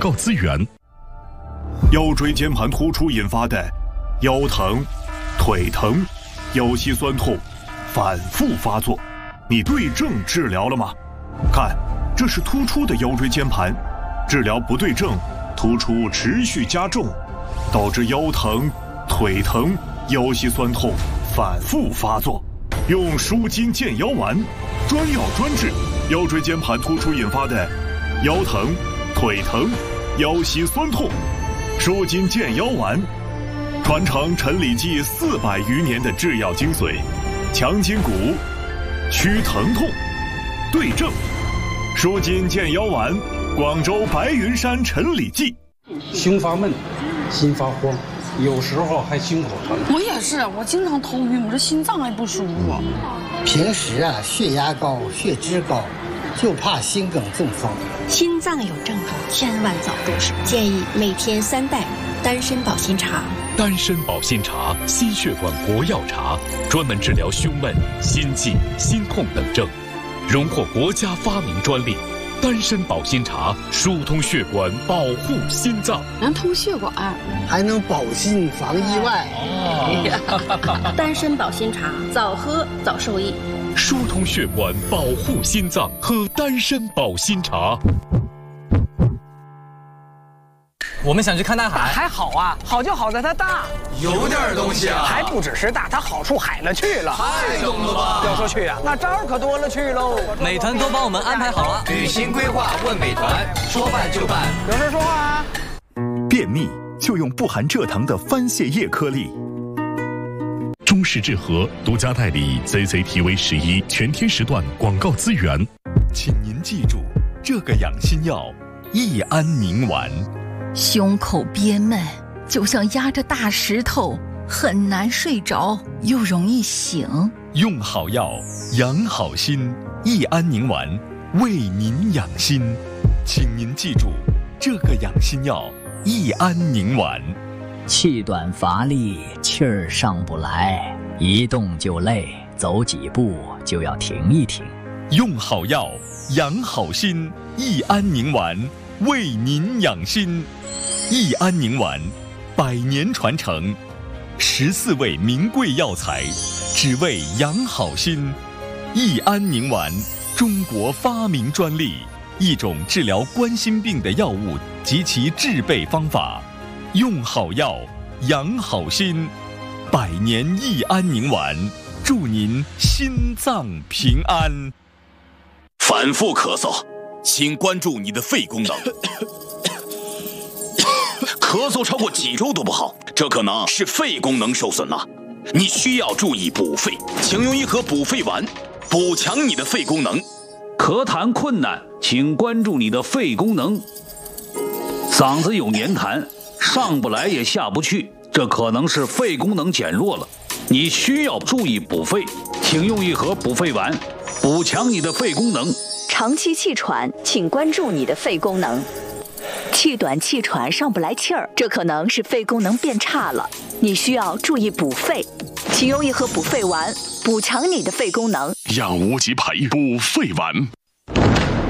告资源。 腰椎间盘突出引发的腰疼、腿疼、腰膝酸痛反复发作，你对症治疗了吗？看，这是突出的腰椎间盘，治疗不对症，突出持续加重，导致腰疼、腿疼、腰膝酸痛反复发作。用舒筋健腰丸，专药专治腰椎间盘突出引发的腰疼、腿疼、腰膝酸痛。舒筋健腰丸，传承陈李济400余年的制药精髓，强筋骨，祛疼痛，对症。舒筋健腰丸，广州白云山陈李济。 胸发闷，心发慌，有时候还心口疼。 我也是，我经常头晕，我这心脏还不舒服。 平时血压高、血脂高，就怕心梗中风。 心脏有症状，千万早重视。建议每天3袋丹参保心茶。 丹参保心茶，心血管国药茶，专门治疗胸闷、心悸、心痛等症，荣获国家发明专利。丹参保心茶疏通血管，保护心脏， 能通血管， 还能保心防意外。 丹参保心茶，早喝早受益。 疏通血管，保护心脏，喝丹参保心茶。 我们想去看大海， 还好啊，好就好在它大， 有点东西啊， 还不只是大，它好处海了去了， 太懂了吧？ 要说去啊，那招可多了去喽。 美团都帮我们安排好了，旅行规划问美团，说办就办。 有事说话啊。 便秘就用不含蔗糖的番泻叶颗粒。 中式治和独家代理 CCTV11全天时段广告资源。 请您记住这个养心药：益安宁丸。 胸口憋闷，就像压着大石头，很难睡着，又容易醒。 用好药，养好心。益安宁丸，为您养心。请您记住这个养心药：益安宁丸。 气短乏力，气儿上不来，一动就累，走几步就要停一停。 用好药，养好心。益安宁丸，为您养心。益安宁丸，100年传承，14味名贵药材，只为养好心。益安宁丸，中国发明专利，一种治疗冠心病的药物及其制备方法。用好药，养好心。100年益安宁丸，祝您心脏平安。 反复咳嗽，请关注你的肺功能。咳嗽超过几周都不好，这可能是肺功能受损了，你需要注意补肺，请用一盒补肺丸，补强你的肺功能。 咳痰困难，请关注你的肺功能。嗓子有黏痰，上不来也下不去，这可能是肺功能减弱了，你需要注意补肺，请用一盒补肺丸，补强你的肺功能。 长期气喘，请关注你的肺功能。气短气喘上不来气儿，这可能是肺功能变差了，你需要注意补肺，请用一盒补肺丸，补强你的肺功能。 养无极培补肺丸。